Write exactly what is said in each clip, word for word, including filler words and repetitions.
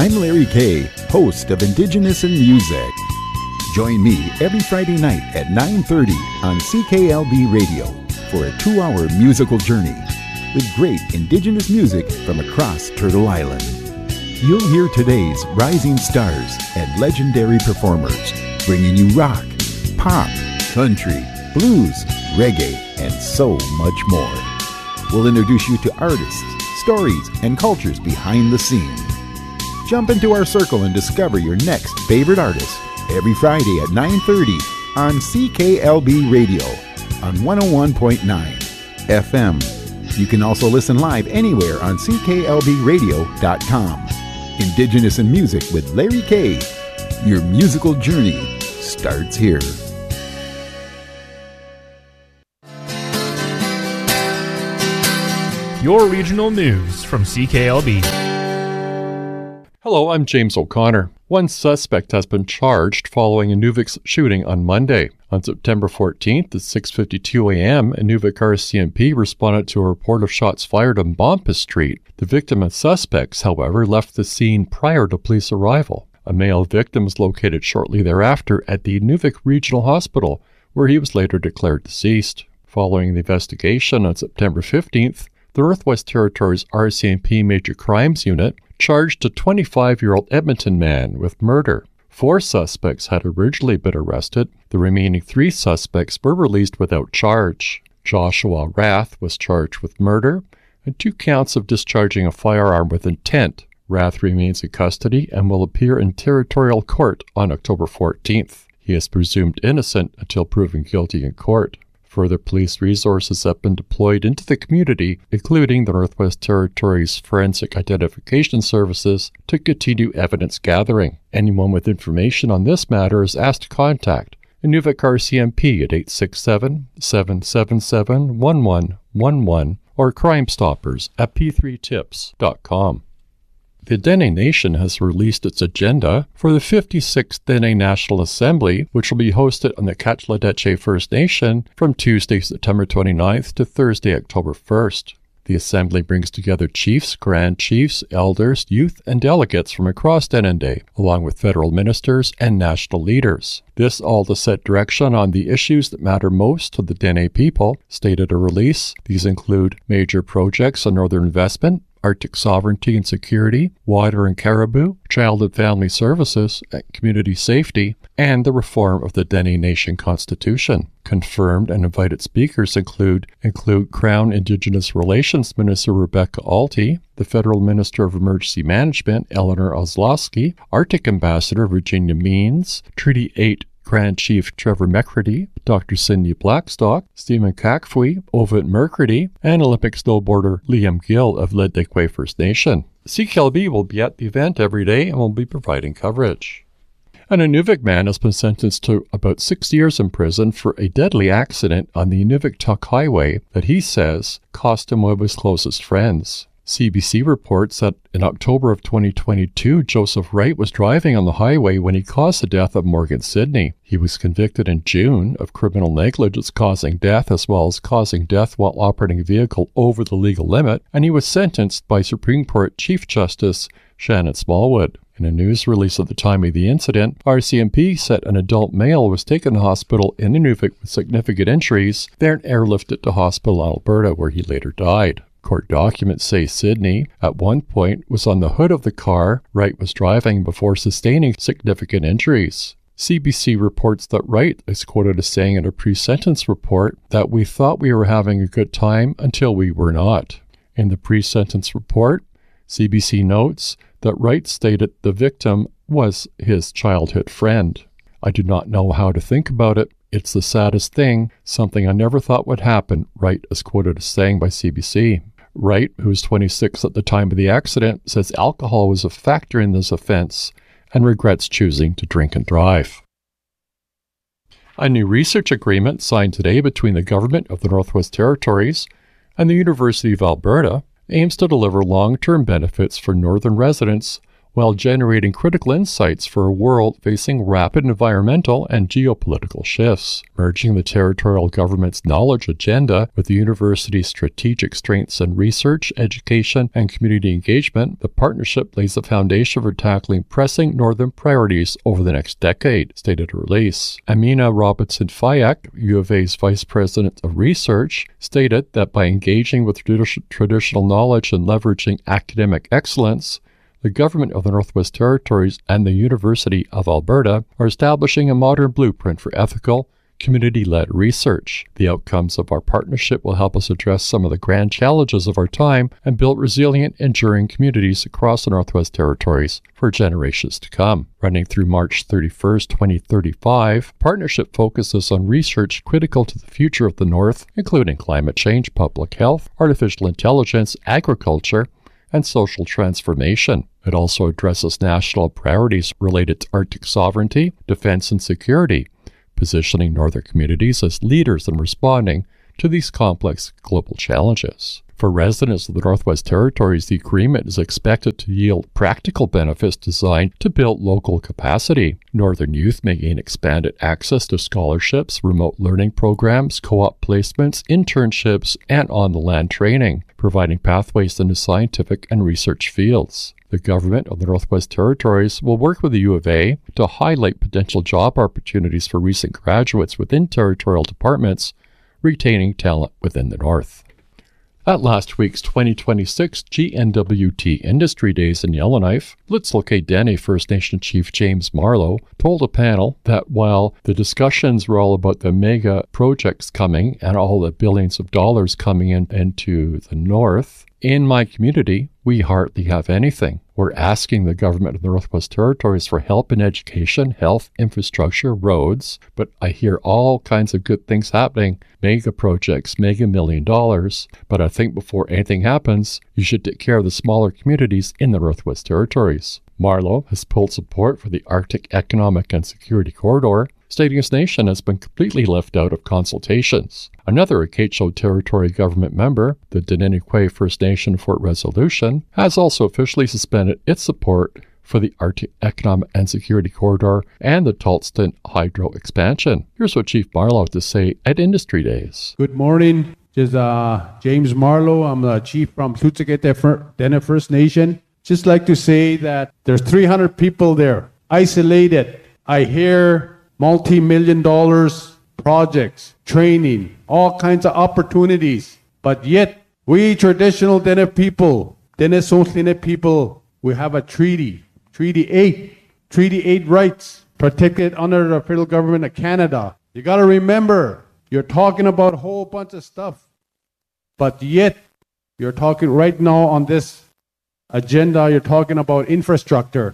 I'm Larry Kay, host of Indigenous in Music. Join me every Friday night at nine thirty on C K L B Radio for a two-hour musical journey with great Indigenous music from across Turtle Island. You'll hear today's rising stars and legendary performers, bringing you rock, pop, country, blues, reggae, and so much more. We'll introduce you to artists, stories, and cultures behind the scenes. Jump into our circle and discover your next favorite artist every Friday at nine thirty on C K L B Radio on one oh one point nine F M. You can also listen live anywhere on C K L B radio dot com. Indigenous in Music with Larry Kay. Your musical journey starts here. Your regional news from C K L B. Hello, I'm James O'Connor. One suspect has been charged following Inuvik shooting on Monday. On September fourteenth at six fifty-two a.m., Inuvik R C M P responded to a report of shots fired on Bompas Street. The victim and suspects, however, left the scene prior to police arrival. A male victim was located shortly thereafter at the Inuvik Regional Hospital, where he was later declared deceased. Following the investigation on September fifteenth, the Northwest Territories R C M P Major Crimes Unit charged a twenty-five-year-old Edmonton man with murder. Four suspects had originally been arrested. The remaining three suspects were released without charge. Joshua Rath was charged with murder and two counts of discharging a firearm with intent. Rath remains in custody and will appear in territorial court on October fourteenth. He is presumed innocent until proven guilty in court. Further police resources have been deployed into the community, including the Northwest Territories Forensic Identification Services, to continue evidence gathering. Anyone with information on this matter is asked to contact Inuvik R C M P at eight six seven, seven seven seven, one one one one or Crime Stoppers at p three tips dot com. The Dene Nation has released its agenda for the fifty-sixth Dene National Assembly, which will be hosted on the Katladeche First Nation from Tuesday, September twenty-ninth to Thursday, October first. The assembly brings together chiefs, grand chiefs, elders, youth, and delegates from across Denendeh, along with federal ministers and national leaders. This all to set direction on the issues that matter most to the Dene people, stated a release. These include major projects on northern investment, Arctic sovereignty and security, water and caribou, child and family services, community safety, and the reform of the Dene Nation Constitution. Confirmed and invited speakers include include Crown Indigenous Relations Minister Rebecca Alty, the Federal Minister of Emergency Management Eleanor Ozlowski, Arctic Ambassador Virginia Means, Treaty eight Grand Chief Trevor McCready, Doctor Cindy Blackstock, Stephen Kakfui, Ovid Mercredi, and Olympic snowboarder Liam Gill of Ledekwe First Nation. C K L B will be at the event every day and will be providing coverage. An Inuvik man has been sentenced to about six years in prison for a deadly accident on the Inuvik-Tuk Highway that he says cost him one of his closest friends. C B C reports that in October of twenty twenty-two, Joseph Wright was driving on the highway when he caused the death of Morgan Sidney. He was convicted in June of criminal negligence causing death as well as causing death while operating a vehicle over the legal limit, and he was sentenced by Supreme Court Chief Justice Shannon Smallwood. In a news release at the time of the incident, R C M P said an adult male was taken to hospital in Inuvik with significant injuries, then airlifted to hospital in Alberta where he later died. Court documents say Sidney, at one point, was on the hood of the car Wright was driving before sustaining significant injuries. C B C reports that Wright is quoted as saying in a pre-sentence report that we thought we were having a good time until we were not. In the pre-sentence report, C B C notes that Wright stated the victim was his childhood friend. I do not know how to think about it. It's the saddest thing, something I never thought would happen, Wright is quoted as saying by C B C. Wright, who was twenty-six at the time of the accident, says alcohol was a factor in this offense and regrets choosing to drink and drive. A new research agreement signed today between the Government of the Northwest Territories and the University of Alberta aims to deliver long-term benefits for northern residents while generating critical insights for a world facing rapid environmental and geopolitical shifts. Merging the territorial government's knowledge agenda with the university's strategic strengths in research, education, and community engagement, the partnership lays the foundation for tackling pressing northern priorities over the next decade, stated a release. Amina Robinson-Fayak, U of A's Vice President of Research, stated that by engaging with tradi- traditional knowledge and leveraging academic excellence, the government of the Northwest Territories and the University of Alberta are establishing a modern blueprint for ethical, community-led research. The outcomes of our partnership will help us address some of the grand challenges of our time and build resilient, enduring communities across the Northwest Territories for generations to come. Running through March thirty-first, twenty thirty-five, partnership focuses on research critical to the future of the North, including climate change, public health, artificial intelligence, agriculture, and social transformation. It also addresses national priorities related to Arctic sovereignty, defense, and security, positioning northern communities as leaders in responding to these complex global challenges. For residents of the Northwest Territories, the agreement is expected to yield practical benefits designed to build local capacity. Northern youth may gain expanded access to scholarships, remote learning programs, co-op placements, internships, and on-the-land training, providing pathways into scientific and research fields. The government of the Northwest Territories will work with the U of A to highlight potential job opportunities for recent graduates within territorial departments, retaining talent within the North. At last week's twenty twenty-six G N W T Industry Days in Yellowknife, Litslow Dene First Nation Chief James Marlowe told a panel that while the discussions were all about the mega projects coming and all the billions of dollars coming in into the North, in my community, we hardly have anything. We're asking the government of the Northwest Territories for help in education, health, infrastructure, roads, but I hear all kinds of good things happening, mega projects, mega million dollars, but I think before anything happens, you should take care of the smaller communities in the Northwest Territories. Marlowe has pulled support for the Arctic Economic and Security Corridor, stating his nation has been completely left out of consultations. Another Acacho Territory government member, the Deniniquay First Nation Fort Resolution, has also officially suspended its support for the Arctic Economic and Security Corridor and the Tulston Hydro expansion. Here's what Chief Marlowe had to say at Industry Days. Good morning. This is uh, James Marlowe. I'm the chief from Tlutsekete Dene First Nation. Just like to say that there's three hundred people there, isolated. I hear multi-million dollars projects, training, all kinds of opportunities. But yet, we traditional Dene people, Dene Sonsline people, we have a treaty, Treaty eight, Treaty eight rights, protected under the federal government of Canada. You got to remember, you're talking about a whole bunch of stuff. But yet, you're talking right now on this agenda, you're talking about infrastructure.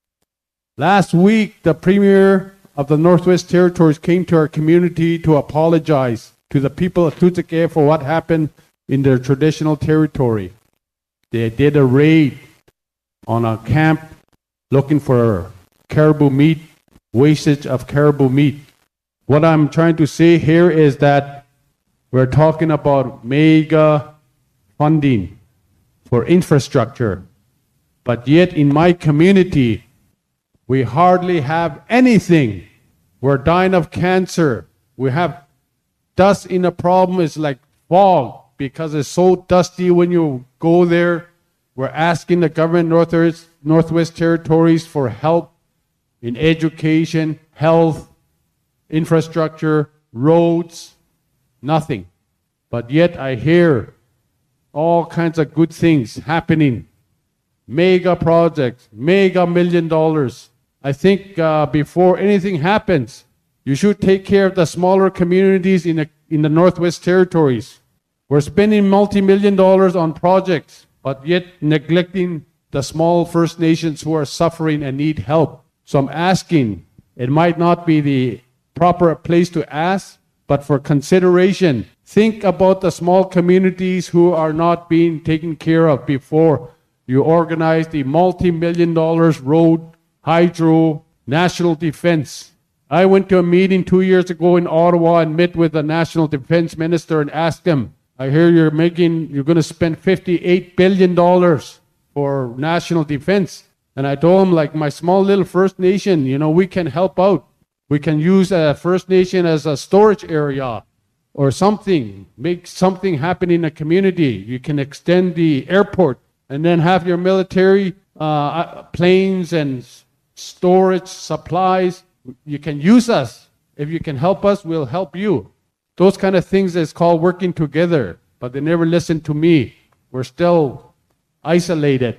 Last week, the Premier of the Northwest Territories came to our community to apologize to the people of Tlutsekete for what happened in their traditional territory. They did a raid on a camp looking for caribou meat, wastage of caribou meat. What I'm trying to say here is that we're talking about mega funding for infrastructure. But yet in my community, we hardly have anything. We're dying of cancer. We have dust in the problem. It's like fog because it's so dusty when you go there. We're asking the government Northwest, Northwest Territories for help in education, health, infrastructure, roads, nothing. But yet I hear all kinds of good things happening. Mega projects, mega million dollars. I think uh, before anything happens, you should take care of the smaller communities in the, in the Northwest Territories. We're spending multi-million dollars on projects, but yet neglecting the small First Nations who are suffering and need help. So I'm asking, it might not be the proper place to ask, but for consideration, think about the small communities who are not being taken care of before you organize the multi-million dollars road, hydro, national defense. I went to a meeting two years ago in Ottawa and met with the national defense minister and asked him, I hear you're making, you're going to spend fifty-eight billion dollars for national defense. And I told him, like, my small little First Nation, you know, we can help out. We can use a First Nation as a storage area or something, make something happen in a community. You can extend the airport and then have your military uh, planes and storage supplies. You can use us. If you can help us, we'll help you. Those kind of things is called working together, but they never listen to me. We're still isolated.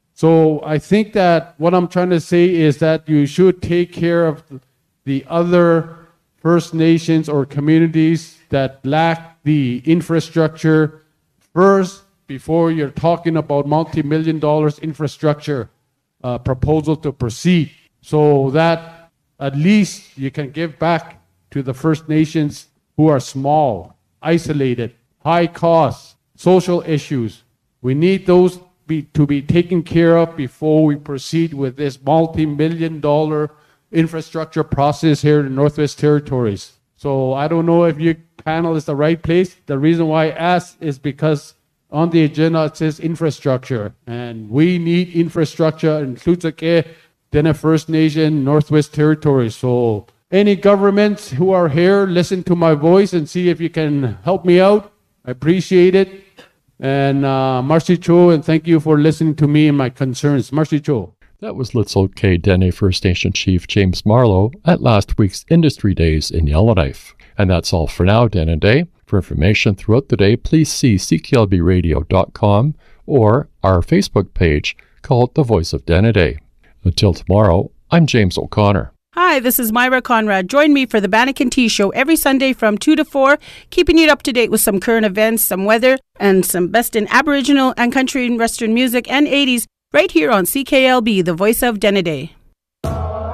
So I think that what I'm trying to say is that you should take care of the other First Nations or communities that lack the infrastructure first before you're talking about multi-million dollars infrastructure uh, proposal to proceed, so that at least you can give back to the First Nations who are small, isolated, high costs, social issues. We need those be, to be taken care of before we proceed with this multi-million dollar infrastructure process here in the Northwest Territories. So I don't know if your panel is the right place. The reason why I asked is because on the agenda it says infrastructure, and we need infrastructure in Tlut'zake, Dene First Nation, Northwest Territories. So any governments who are here, listen to my voice and see if you can help me out. I appreciate it. And uh, Marcy Cho, and thank you for listening to me and my concerns. Marcy Cho. That was Tlut'zake Dene First Nation Chief James Marlowe at last week's Industry Days in Yellowknife. And that's all for now, Dene Day. For information throughout the day, please see c k l b radio dot com or our Facebook page called The Voice of Dene Day. Until tomorrow, I'm James O'Connor. Hi, this is Myra Conrad. Join me for the Bannock and Tea Show every Sunday from two to four, keeping you up to date with some current events, some weather, and some best in Aboriginal and country and Western music and eighties right here on C K L B, The Voice of Dene Day.